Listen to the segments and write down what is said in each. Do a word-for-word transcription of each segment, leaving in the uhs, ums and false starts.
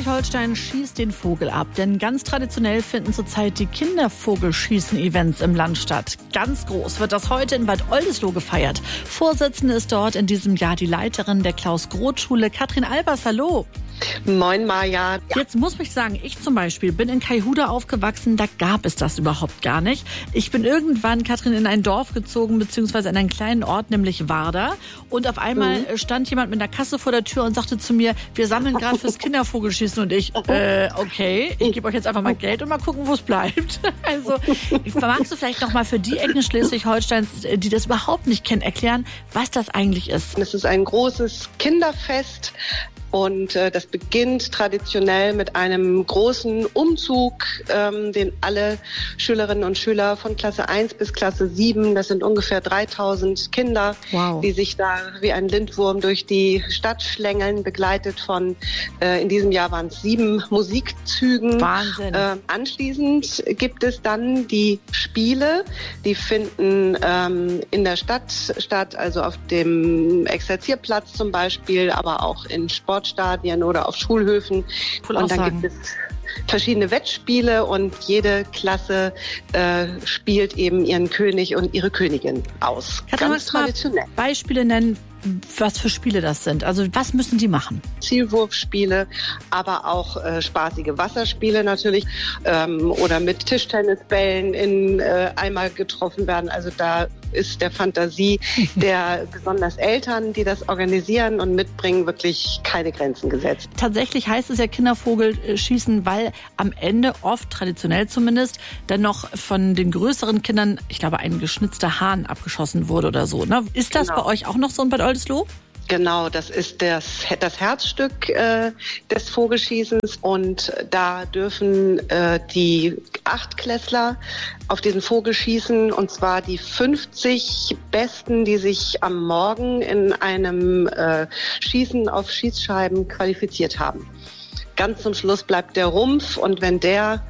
Schleswig-Holstein schießt den Vogel ab, denn ganz traditionell finden zurzeit die Kindervogelschießen-Events im Land statt. Ganz groß wird das heute in Bad Oldesloe gefeiert. Vorsitzende ist dort in diesem Jahr die Leiterin der Klaus-Groth-Schule, Katrin Albers. Hallo. Moin, Maja. Jetzt muss ich sagen, ich zum Beispiel bin in Kaihuda aufgewachsen, da gab es das überhaupt gar nicht. Ich bin irgendwann, Katrin, in ein Dorf gezogen, beziehungsweise in einen kleinen Ort, nämlich Warda. Und auf einmal mhm. stand jemand mit einer Kasse vor der Tür und sagte zu mir, wir sammeln gerade fürs Kindervogelschießen. Und ich, äh, okay, ich gebe euch jetzt einfach mal Geld und mal gucken, wo es bleibt. Also, magst du vielleicht noch mal für die Ecken Schleswig-Holsteins, die das überhaupt nicht kennen, erklären, was das eigentlich ist? Es ist ein großes Kinderfest. Und äh, das beginnt traditionell mit einem großen Umzug, ähm, den alle Schülerinnen und Schüler von Klasse eins bis Klasse sieben, das sind ungefähr dreitausend Kinder, wow. die sich da wie ein Lindwurm durch die Stadt schlängeln, begleitet von, äh, in diesem Jahr waren es sieben Musikzügen. Wahnsinn. Äh, anschließend gibt es dann die Spiele, die finden ähm, in der Stadt statt, also auf dem Exerzierplatz zum Beispiel, aber auch in Sport Stadien oder auf Schulhöfen. Cool und dann aussagen. gibt es verschiedene Wettspiele und jede Klasse äh, spielt eben ihren König und ihre Königin aus. Katrin, ganz traditionell. Beispiele nennen, was für Spiele das sind. Also was müssen die machen? Zielwurfspiele, aber auch äh, spaßige Wasserspiele natürlich ähm, oder mit Tischtennisbällen in äh, Eimer getroffen werden. Also da ist der Fantasie der besonders Eltern, die das organisieren und mitbringen, wirklich keine Grenzen gesetzt. Tatsächlich heißt es ja Kindervogelschießen, weil am Ende oft, traditionell zumindest, dann noch von den größeren Kindern, ich glaube, ein geschnitzter Hahn abgeschossen wurde oder so. Ne? Ist das Genau. bei euch auch noch so in Bad Oldesloe? Genau, das ist das, das Herzstück äh, des Vogelschießens und da dürfen äh, die Achtklässler auf diesen Vogel schießen und zwar die fünfzig Besten, die sich am Morgen in einem äh, Schießen auf Schießscheiben qualifiziert haben. Ganz zum Schluss bleibt der Rumpf und wenn der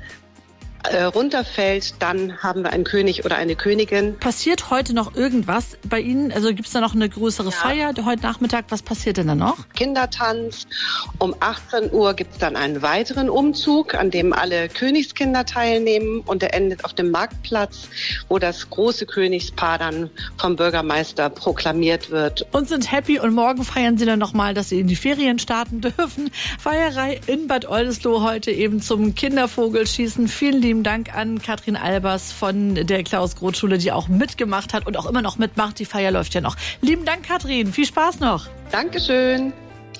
Äh, runterfällt, dann haben wir einen König oder eine Königin. Passiert heute noch irgendwas bei Ihnen? Also gibt es da noch eine größere ja. Feier heute Nachmittag? Was passiert denn da noch? Kindertanz. Um achtzehn Uhr gibt es dann einen weiteren Umzug, an dem alle Königskinder teilnehmen und der endet auf dem Marktplatz, wo das große Königspaar dann vom Bürgermeister proklamiert wird. Und sind happy und morgen feiern Sie dann nochmal, dass Sie in die Ferien starten dürfen. Feierei in Bad Oldesloe heute eben zum Kindervogelschießen. Vielen lieben Vielen Dank an Katrin Albers von der Klaus-Groth-Schule, die auch mitgemacht hat und auch immer noch mitmacht. Die Feier läuft ja noch. Lieben Dank, Katrin. Viel Spaß noch. Dankeschön.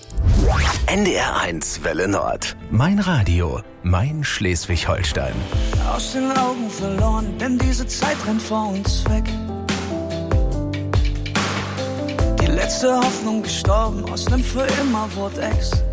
N D R eins Welle Nord. Mein Radio. Mein Schleswig-Holstein. Aus den Augen verloren, denn diese Zeit rennt vor uns weg. Die letzte Hoffnung gestorben, aus nem für immer Wort Ex.